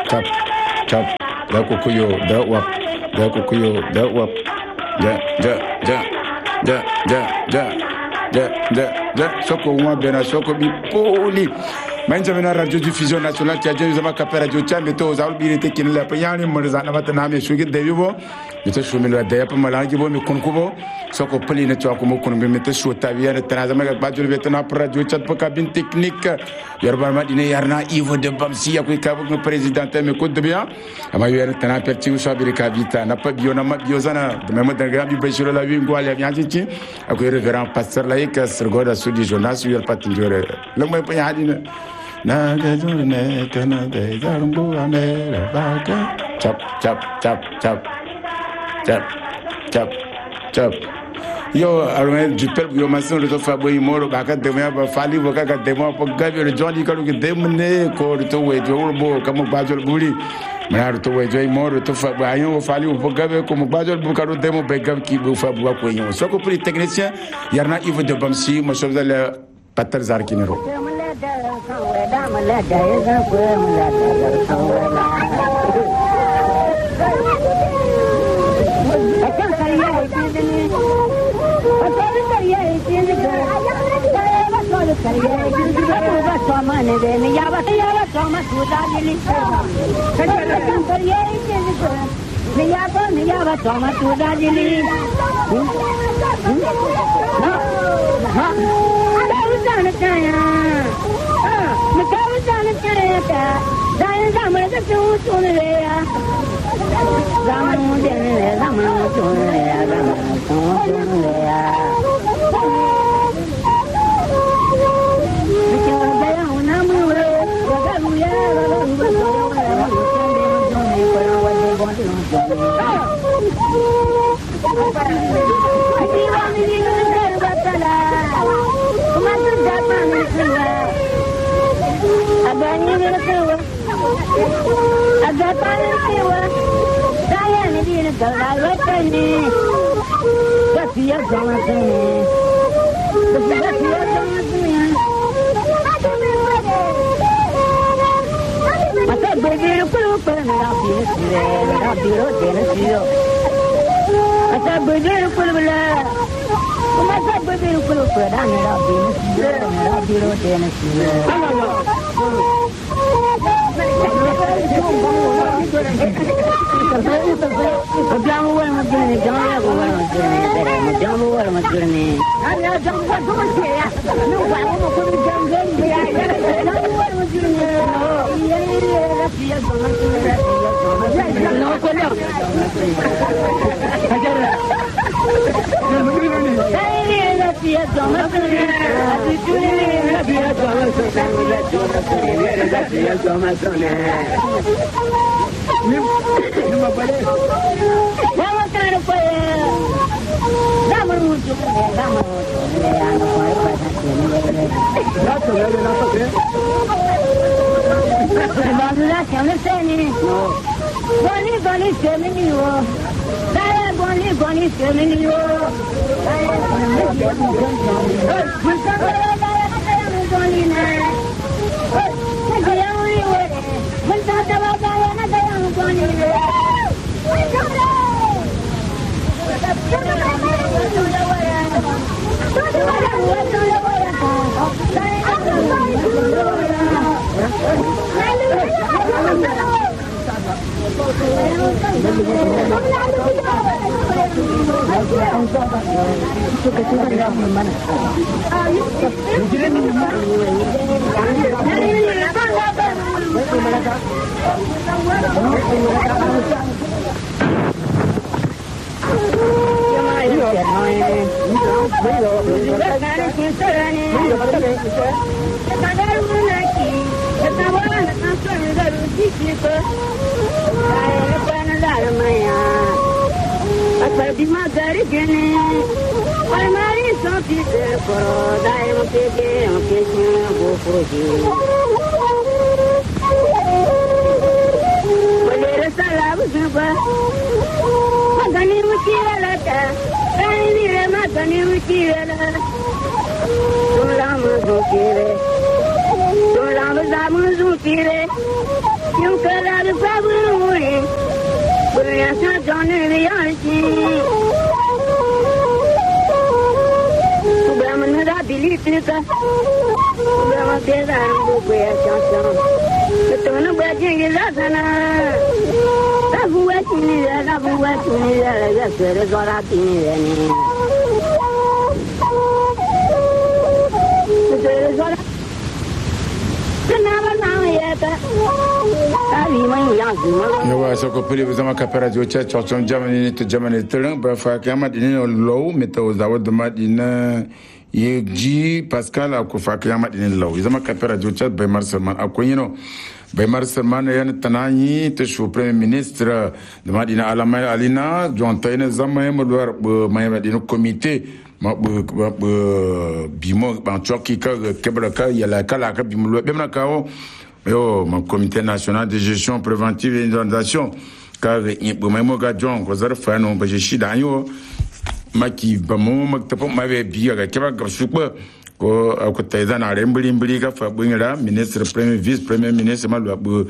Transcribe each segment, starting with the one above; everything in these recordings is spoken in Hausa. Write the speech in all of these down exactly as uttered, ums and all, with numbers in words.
chop, chop. Da kukuyo, da wap, da kukuyo, da wap. Ja, ja, ja, ja, ja, ja, ja, ja, ja. Soko uma bena, soko bi poli. Manjamena radio diffusion nationale qui a déjà eu capé radio Tchad mais aux albirité qui ne l'a pas yani morza na batana me shugi de yubo mete shumi la de pa malangi bo mi kunkubo soko peli ne twa ko mo kunbe mete shota wiere tranzama ga bajul betana pour radio Tchad pour cabine technique yorba ma dine yarna Ivo de Bamsi ya ko ka bu président me ko de bien ama wiere tana perti u shabiri ka vita na pa bio na ma bio zana de même de gabi bashiro la wi ngwale bien ci ako révérend pasteur laïque sergoda sudi jonas yor patinjore le moy pa hadina na gazune kana de zarumbu amera baka chap chap chap chap chap chap chap yo arme du peuple yo mason le tofa boy moro baka de ma ba fali boka ka de ma po gabi le jodi ka lu de mne ko to we jo bo ka mo bajol buri mana to we jo moro to fa ba yo fali bo gabi ko mo bajol bu ka do de mo be gabi ki bo fa bo ko yo so ko pour les techniciens yarna Ivo de Bamsi mo so le patar zarkinero You could have the problem, but I'm not on the reality. Subramana da bilitra, Subramana da buia chanson. The tone of wedding is Lazana. La buetini, la buetini, la Zoratini. Yawa soko pili zama kapera jo cha chorchom Germany to Germany terang ba fa kama dini low meta zawo dama dina yeji Pascal ako fa kama dini low zama kapera jo cha Baymar Salman akoyino Baymar Salman yan tanani te shu premier ministre dama dina Alamay Alina jontayne zama yamdwar may dina comité ma bimo ban choki ka kebra ka yala kala ka bimo bemna kawo yo mon comité national de gestion préventive et inondation car il peut même ga John ko zar fa no ba shi da yo maki ba mo maktapo ma be biya ga keba ga shuba ko ko tayza na rembri mbri ga fa bungira ministre premier vice premier ministre ma lo bu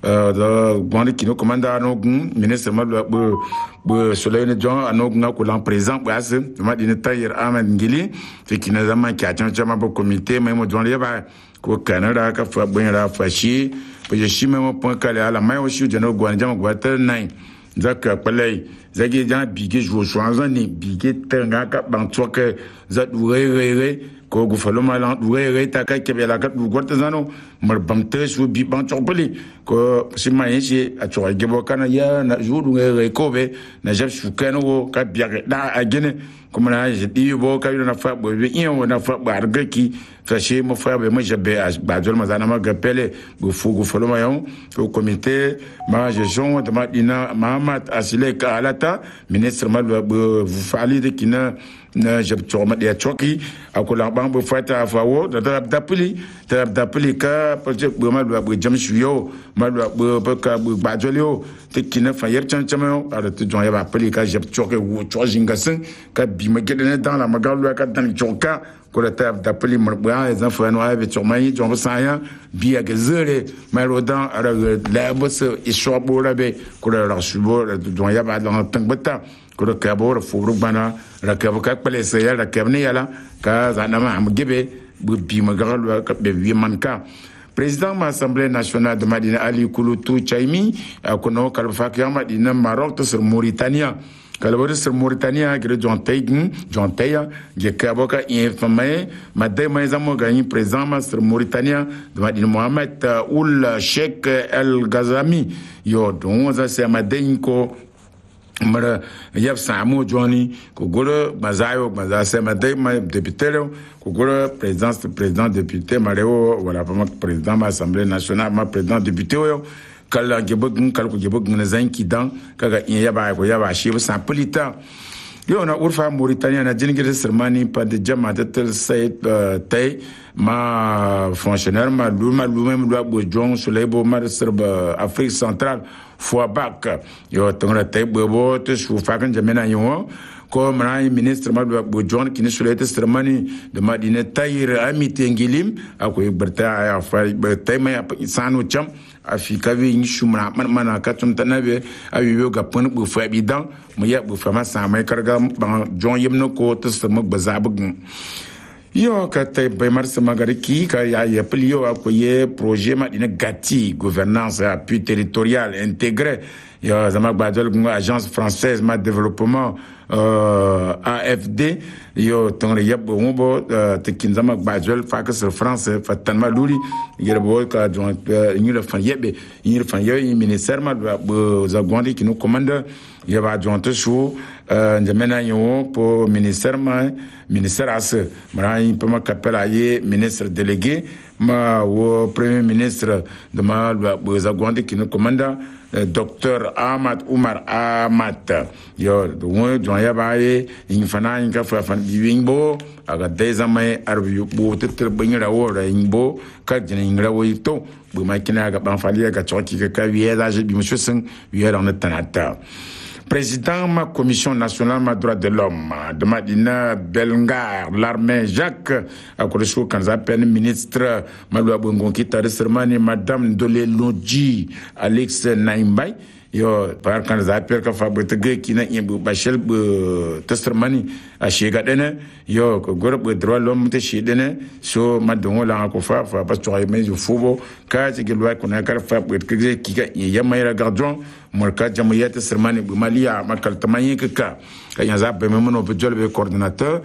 da gwandi kino commanda no gun ministre ma lo bu bu Soleil John anogunga ko l'an présent ba se ma dine Tahir Ahmed Ngili te kina zama ki a chama ba comité ma mo John ba ko Canada ka fa bunira fa shi po je shi mo pon kala ala mai o shi jano gwanja mo gwata nine zaka palai zagi jan bige jo chwanza ni bige tenga ka ban tsoke za duwe re ko gu falo malan duwe re ta ka ke bela ka du gorta zano mar bamte su bi ban tsopeli ko si mai shi a tsoa gebo kana ya na ju du re ko be na jab su kano ka biya da agene kuma na je di bo ka na fa bo bi in na fa ba argaki fa shi mo fa be mo jabe ba jol ma zana ma gapele gu fu gu falo mayon ko comité ma gestion de ma dina Mahamat Asile ka alata ministre ma bu fali de kina na jab tsoma de choki akola bang bu fata fawo da da pili da da pili ka project bu ma bu jam shuyo ma bu bu ka bu ba jolio te kina fa yer chan chama ara te jon ya ba pili ka jab choke wo chojinga sen ka bi ma gedene dans la magalu ka dan choka ko la tab da pili ma bu a za fa no ave tsoma yi jon sa ya bi ya gezere ma rodan ara la bos isho bo rabe ko la subo jon ya ba dans tangbata ko da kabor furu bana rakab ka pele se ya rakab ne yala ka zanama am gebe bu bi magalu ka be wi manka président de l'Assemblée nationale de Madina Ali Kouloutou Chaimi kono kalfa ka Madina Maroc to sur Mauritania kalbor sur Mauritania gre jontay jontaya ge kaboka infamé madai mai zamo gani président sur Mauritania de Madina Mohamed Ould Cheikh El Ghazami yo don za se madai ko mara yab samu Johnny ko goro mazayo mazase madai ma député ko goro président président député mareo wala pas président de l'Assemblée nationale ma président député yo kala gebug kala ko gebug na zanki dan kaga in yaba ko yaba shi ba polita yo na urfa Mauritania na jingir sermani pa de jama de tel say tay ma fonctionnaire ma luma luma ma bo jon sulebo ma serba Afrique centrale fois bac yo tongra tay bobo te su fakan jamena yo ko mara ministre ma bo jon kini sulete sermani de Madina Tahir Ahmed Ngili akoy berta ya fa tay ma sanu cham afika vi nshumra man mana katum tanabe awiyo ga pon bu fa bidan mu ya bu fa ma samai karga jon yimno ko to sama bazabug yo ka tay Baymar Samagariki ka ya ya plio akoye projet Madina Gati gouvernance appui territorial intégré yo zama badol agence française ma développement euh A F D yo tongre yabo ngbo te kinzama badol fa ka sur France fa tanma luli yerbo ka jon ni le fan yebe ni le fan yebe ministère ma bo za gondi qui nous commande yaba jon te chou njamena yo pour ministère ma ministère as mara yi pama kapela ye ministre délégué ma wo premier ministre de ma bo za gondi qui nous commande docteur Ahmad Oumar Ahmad yo do jon yaba ye infana inka fa fan biwingbo aga dezamay arbiu bo tetre bangira wo ra ingbo ka jingira wo to bu makina ga ban fali ga choki ka wiya da je bi monsieur sen wiya da na tanata président ma commission nationale ma droit de l'homme de Madina Belngar l'armée Jacques Akoresho kanza pen ministre Malwa Bongon Kita Sermani madame Dole Lodji Alex Naimbay yo par kan zaper ka fa bata ga kina in bu bashal bu tasarmani a shega dana yo ko gorbe droit l'homme te shedene so madon la ko fa fa pas to ay mais fubo ka ci gelwa ko na kar fa bu ke ki ka ya mayra gardon morka jamiyat tasarmani bu maliya makal tamayin ka ka ya zabe memono bu jolbe coordinateur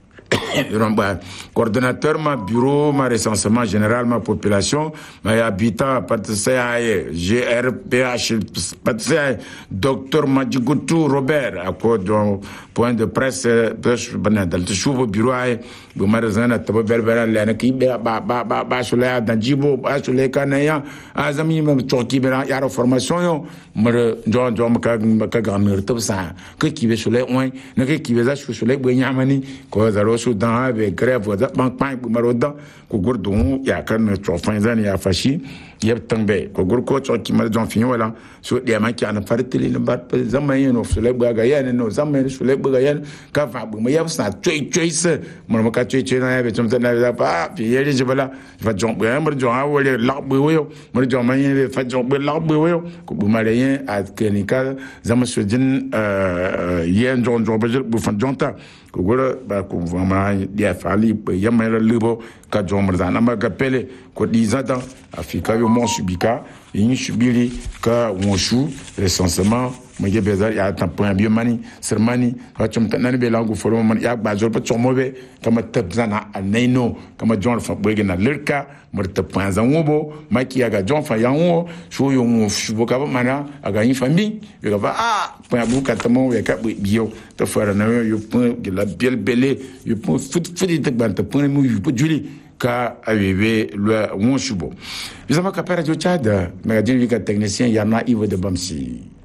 coordonnateur ma bureau ma recensement général ma population ma habitant patsaye G R P H patsaye docteur Madjigutu Robert à quoi donc point de presse banal de chouvo bureau ay bu marazana tabo berbera la ki ba ba ba ba sula danjibo ba sula kanaya azami ma choki bera ya formation yo mar jon jon ka ka gamir to sa que qui veut sula oin ne que qui veut ça sula bu nyamani ko zaro su dan avec grève da bank bank bu maroda ko gordon ya kan to fanzani ya fashi yeb tambe ko gorko to ki mar jon fin wala so de ma ki ana fartili ne bat zaman no sula bu ga ya no zaman sula bu ga ya ka fa bu ma yab sa choi choi se mo ma ka choi choi na ya tum na ya pa pi ye je bala fa jon bu mar jon a wole la bu wo mar jon ma ye fa jon bu la bu wo ko bu ma rien a kenika zaman so din euh yen jon jon bu fa jonta ko gora ba ko vama dia fali ya ma le libo ka jon mar na ma ga pele ko dizata afika yo mon subika yin subili ka wonshu recensement mo je bezar ya tan point bio mani sermani ha chum tan be langu folo man ya ba jor pa chomobe kama tabzana anaino kama jon fa bwege na lerka murta point za wobo maki ya ga jon fa ya wo sho yo mo shubo ka mana aga yin fambi yo ga ah point bu ka tamo we ka bio to fara na yo point de la biel belé yo point fut fut de banta point mu yu juli ka avive le wonshubo bizama ka para jo chad magazine ka technicien yana Ivo de Bamsi.